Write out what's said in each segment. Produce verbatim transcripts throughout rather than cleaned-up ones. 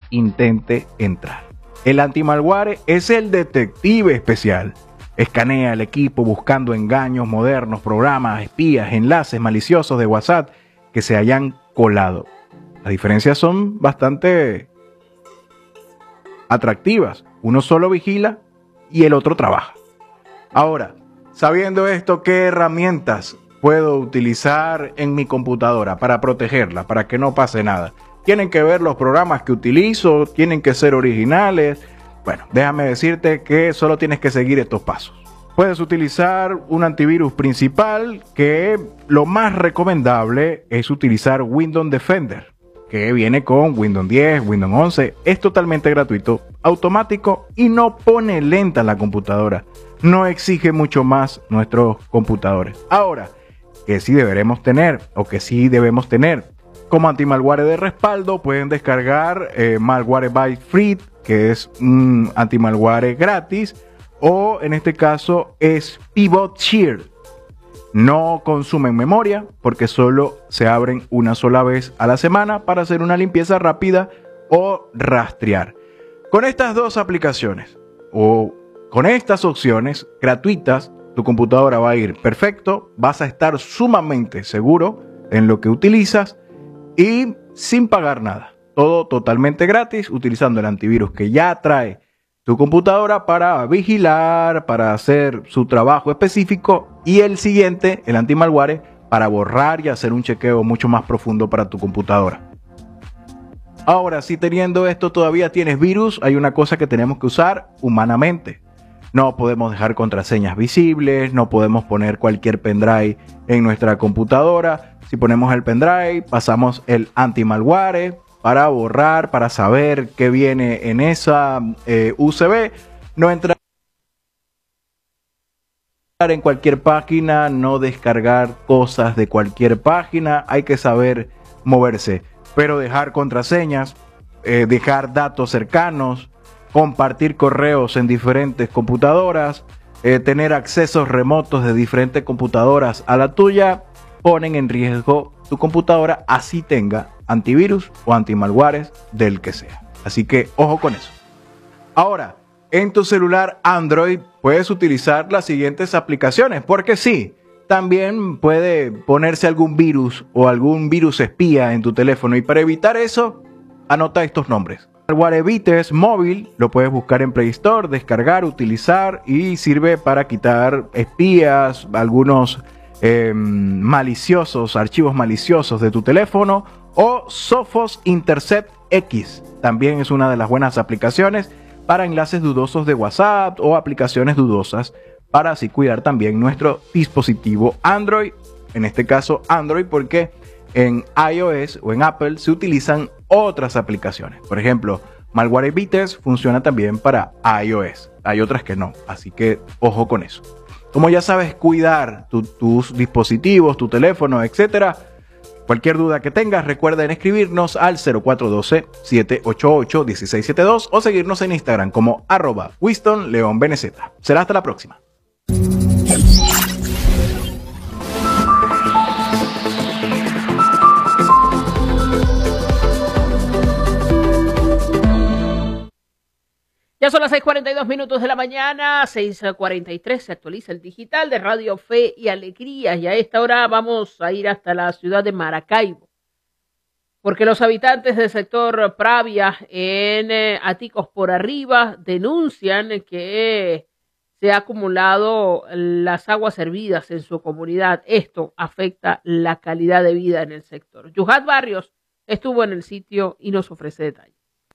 intente entrar. El antimalware es el detective especial. Escanea el equipo buscando engaños modernos, programas, espías, enlaces maliciosos de WhatsApp que se hayan colado. Las diferencias son bastante atractivas. Uno solo vigila y el otro trabaja. Ahora, sabiendo esto, ¿qué herramientas puedo utilizar en mi computadora para protegerla, para que no pase nada? Tienen que ver los programas que utilizo, tienen que ser originales. Bueno, déjame decirte que solo tienes que seguir estos pasos. Puedes utilizar un antivirus principal, que lo más recomendable es utilizar Windows Defender, que viene con Windows diez, Windows once. Es totalmente gratuito, automático y no pone lenta la computadora. No exige mucho más nuestros computadores. Ahora, que sí deberemos tener o que sí debemos tener como antimalware de respaldo, pueden descargar eh, Malwarebytes Free, que es un antimalware gratis, o en este caso es Pivot Shield. No consumen memoria porque solo se abren una sola vez a la semana para hacer una limpieza rápida o rastrear. Con estas dos aplicaciones o con estas opciones gratuitas, tu computadora va a ir perfecto, vas a estar sumamente seguro en lo que utilizas y sin pagar nada. Todo totalmente gratis, utilizando el antivirus que ya trae tu computadora para vigilar, para hacer su trabajo específico, y el siguiente, el antimalware, para borrar y hacer un chequeo mucho más profundo para tu computadora. Ahora, si teniendo esto todavía tienes virus, hay una cosa que tenemos que usar humanamente. No podemos dejar contraseñas visibles, no podemos poner cualquier pendrive en nuestra computadora. Si ponemos el pendrive, pasamos el antimalware para borrar, para saber qué viene en esa eh, U S B. No entrar en cualquier página, no descargar cosas de cualquier página. Hay que saber moverse, pero dejar contraseñas, eh, dejar datos cercanos, compartir correos en diferentes computadoras, eh, tener accesos remotos de diferentes computadoras a la tuya, ponen en riesgo tu computadora, así tenga antivirus o antimalwares del que sea. Así que ojo con eso. Ahora, en tu celular Android puedes utilizar las siguientes aplicaciones, porque sí, también puede ponerse algún virus o algún virus espía en tu teléfono, y para evitar eso, anota estos nombres. Malwarebytes móvil, lo puedes buscar en Play Store, descargar, utilizar, y sirve para quitar espías, algunos eh, maliciosos, archivos maliciosos de tu teléfono. O Sophos Intercept X, también es una de las buenas aplicaciones para enlaces dudosos de WhatsApp o aplicaciones dudosas, para así cuidar también nuestro dispositivo Android, en este caso Android, porque en iOS o en Apple se utilizan otras aplicaciones. Por ejemplo, Malwarebytes funciona también para iOS, hay otras que no, así que ojo con eso. Como ya sabes cuidar tu, tus dispositivos, tu teléfono, etcétera, cualquier duda que tengas, recuerda en escribirnos al cero cuatro uno dos, siete ocho ocho, uno seis siete dos o seguirnos en Instagram como arroba Winston León B N Z. Será hasta la próxima. Ya son las seis cuarenta y dos minutos de la mañana, seis cuarenta y tres, se actualiza el digital de Radio Fe y Alegría, y a esta hora vamos a ir hasta la ciudad de Maracaibo, porque los habitantes del sector Pravia en eh, Aticos por Arriba denuncian que se ha acumulado las aguas hervidas en su comunidad. Esto afecta la calidad de vida en el sector. Yujat Barrios estuvo en el sitio y nos ofrece detalles.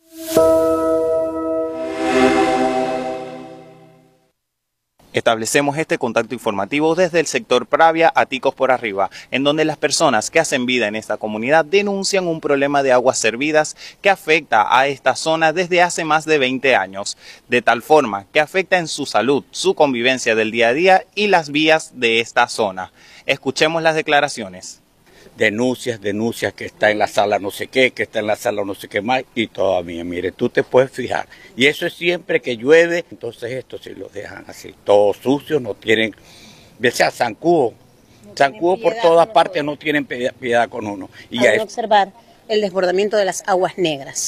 Establecemos este contacto informativo desde el sector Pravia, Aticos por Arriba, en donde las personas que hacen vida en esta comunidad denuncian un problema de aguas servidas que afecta a esta zona desde hace más de veinte años, de tal forma que afecta en su salud, su convivencia del día a día y las vías de esta zona. Escuchemos las declaraciones. Denuncias, denuncias, que está en la sala no sé qué, que está en la sala no sé qué más, y todavía, mire, tú te puedes fijar. Y eso es siempre que llueve, entonces esto si los dejan así, todos sucios, no tienen, ya sea zancudo, no zancudo por todas partes, no tienen piedad con uno. Y ya es... observar el desbordamiento de las aguas negras.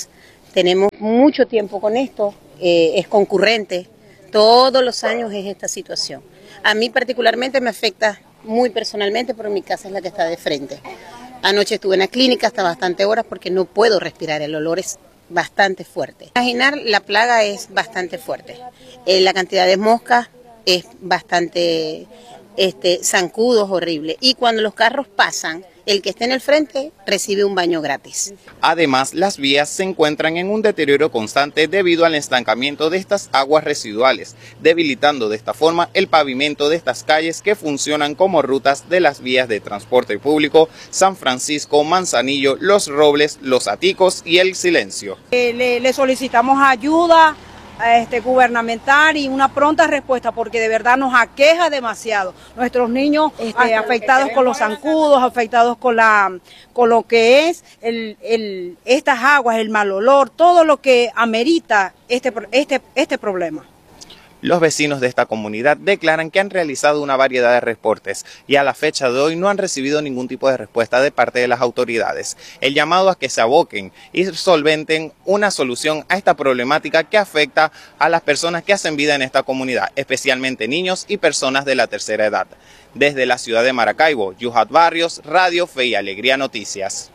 Tenemos mucho tiempo con esto, eh, es concurrente, todos los años es esta situación. A mí particularmente me afecta muy personalmente, porque mi casa es la que está de frente. Anoche estuve en la clínica hasta bastante horas porque no puedo respirar, el olor es bastante fuerte. Imaginar, la plaga es bastante fuerte, eh, la cantidad de moscas es bastante, este, zancudos, horrible. Y cuando los carros pasan, el que esté en el frente recibe un baño gratis. Además, las vías se encuentran en un deterioro constante debido al estancamiento de estas aguas residuales, debilitando de esta forma el pavimento de estas calles que funcionan como rutas de las vías de transporte público San Francisco, Manzanillo, Los Robles, Los Aticos y El Silencio. Eh, le, le solicitamos ayuda Este, gubernamental y una pronta respuesta, porque de verdad nos aqueja demasiado. Nuestros niños este, afectados con los zancudos, afectados con la con lo que es el, el, estas aguas, el mal olor, todo lo que amerita este, este, este problema. Los vecinos de esta comunidad declaran que han realizado una variedad de reportes y a la fecha de hoy no han recibido ningún tipo de respuesta de parte de las autoridades. El llamado a que se aboquen y solventen una solución a esta problemática que afecta a las personas que hacen vida en esta comunidad, especialmente niños y personas de la tercera edad. Desde la ciudad de Maracaibo, Yuhat Barrios, Radio Fe y Alegría Noticias.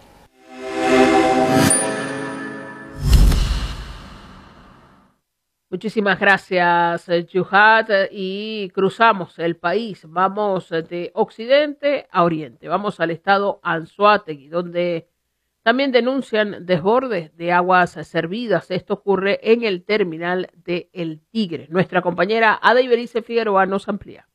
Muchísimas gracias, Yuhat, y cruzamos el país. Vamos de occidente a oriente. Vamos al estado Anzoátegui, donde también denuncian desbordes de aguas servidas. Esto ocurre en el terminal de El Tigre. Nuestra compañera Ada Iberice Figueroa nos amplía.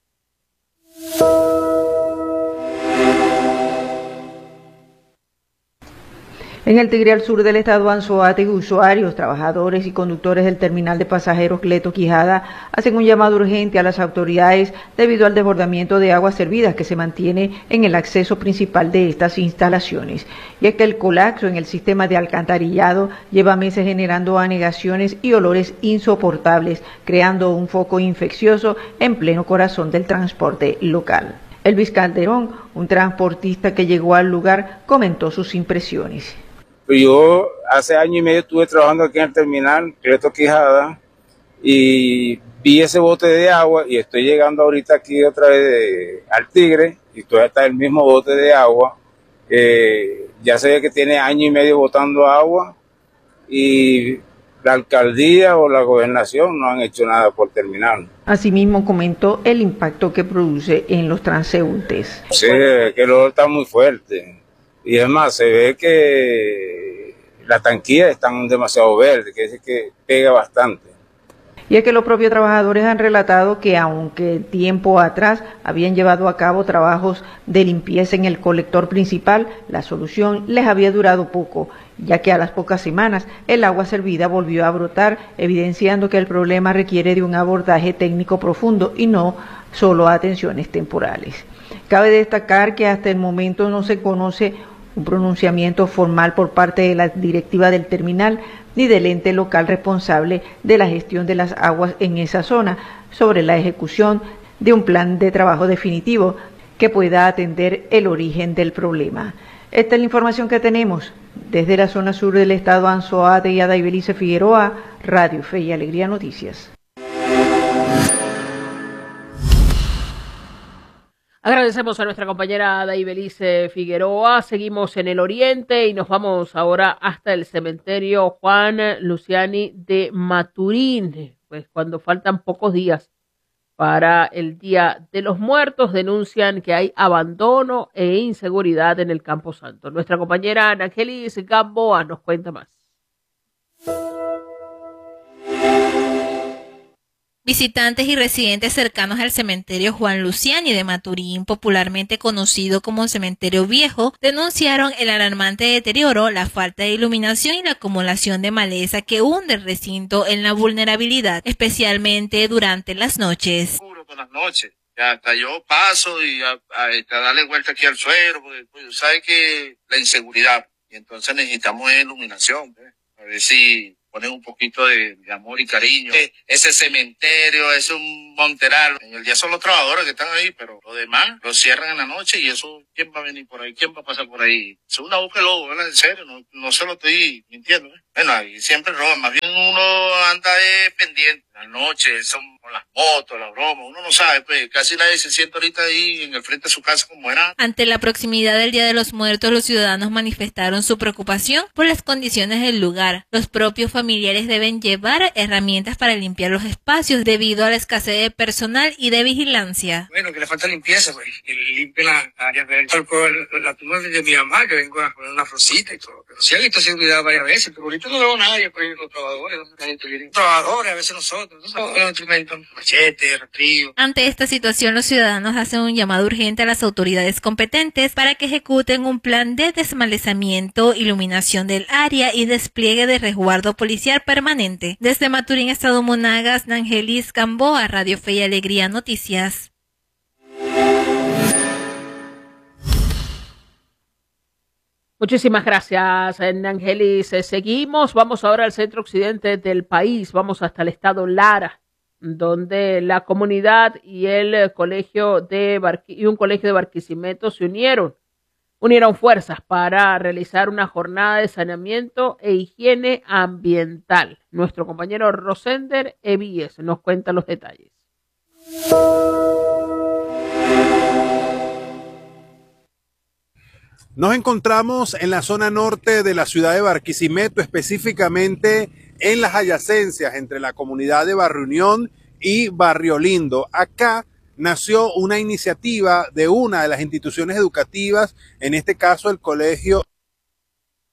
En el Tigre, al sur del estado Anzoátegui, usuarios, trabajadores y conductores del terminal de pasajeros Cleto Quijada hacen un llamado urgente a las autoridades debido al desbordamiento de aguas servidas que se mantiene en el acceso principal de estas instalaciones. Y es que el colapso en el sistema de alcantarillado lleva meses generando anegaciones y olores insoportables, creando un foco infeccioso en pleno corazón del transporte local. Elvis Calderón, un transportista que llegó al lugar, comentó sus impresiones. Yo hace año y medio estuve trabajando aquí en el terminal Cleto Quijada y vi ese bote de agua y estoy llegando ahorita aquí otra vez de, al Tigre y todavía está el mismo bote de agua. Eh, ya se ve que tiene año y medio botando agua y la alcaldía o la gobernación no han hecho nada por terminarlo. Asimismo comentó el impacto que produce en los transeúntes. Sí, que el olor está muy fuerte y es más, se ve que las tanquillas están demasiado verdes, que es que pega bastante. Y es que los propios trabajadores han relatado que aunque tiempo atrás habían llevado a cabo trabajos de limpieza en el colector principal, la solución les había durado poco, ya que a las pocas semanas el agua servida volvió a brotar, evidenciando que el problema requiere de un abordaje técnico profundo y no solo atenciones temporales. Cabe destacar que hasta el momento no se conoce un pronunciamiento formal por parte de la directiva del terminal ni del ente local responsable de la gestión de las aguas en esa zona sobre la ejecución de un plan de trabajo definitivo que pueda atender el origen del problema. Esta es la información que tenemos desde la zona sur del estado Anzoátegui y Ada Iberice Figueroa, Radio Fe y Alegría Noticias. Agradecemos a nuestra compañera Ada Iberice Figueroa. Seguimos en el oriente y nos vamos ahora hasta el cementerio Juan Luciani de Maturín. Pues cuando faltan pocos días para el Día de los Muertos, denuncian que hay abandono e inseguridad en el Campo Santo. Nuestra compañera Anagelis Gamboa nos cuenta más. Visitantes y residentes cercanos al cementerio Juan Luciani de Maturín, popularmente conocido como Cementerio Viejo, denunciaron el alarmante deterioro, la falta de iluminación y la acumulación de maleza que hunde el recinto en la vulnerabilidad, especialmente durante las noches. Por las noches, hasta yo paso y a, a, a darle vuelta aquí al suelo, porque pues, sabe que la inseguridad, y entonces necesitamos iluminación, ¿ves? A ver si ponen un poquito de, de amor y cariño. Eh, ese cementerio es un monteral. En el día son los trabajadores que están ahí, pero los demás los cierran en la noche y eso, ¿quién va a venir por ahí? ¿Quién va a pasar por ahí? Es una boca de lobo, ¿verdad? En serio, no, no se lo estoy mintiendo, ¿eh? Bueno, ahí siempre roban, más bien uno anda eh, pendiente. La noche, son las motos, la broma, uno no sabe, pues casi nadie se siente ahorita ahí en el frente de su casa como era. Ante la proximidad del Día de los Muertos, los ciudadanos manifestaron su preocupación por las condiciones del lugar. Los propios familiares deben llevar herramientas para limpiar los espacios debido a la escasez de personal y de vigilancia. Bueno, que le falta limpieza, pues, que limpie las áreas de la, la tumba de mi mamá, que vengo a poner una florcita y todo. Pero sí han visto seguridad varias veces, pero ahorita no veo a nadie, pues, los trabajadores, la gente viene. Trabajadores, a veces nosotros. Machete, rastrillo. Ante esta situación, los ciudadanos hacen un llamado urgente a las autoridades competentes para que ejecuten un plan de desmalezamiento, iluminación del área y despliegue de resguardo policial permanente. Desde Maturín, Estado Monagas, Nangelis Gamboa, Radio Fe y Alegría Noticias. Muchísimas gracias, Angelis. Seguimos, vamos ahora al centro occidente del país, vamos hasta el estado Lara, donde la comunidad y el colegio de Barqui- y un colegio de Barquisimeto se unieron, unieron fuerzas para realizar una jornada de saneamiento e higiene ambiental. Nuestro compañero Rosender Evíes nos cuenta los detalles. Nos encontramos en la zona norte de la ciudad de Barquisimeto, específicamente en las adyacencias entre la comunidad de Barrio Unión y Barrio Lindo. Acá nació una iniciativa de una de las instituciones educativas, en este caso el Colegio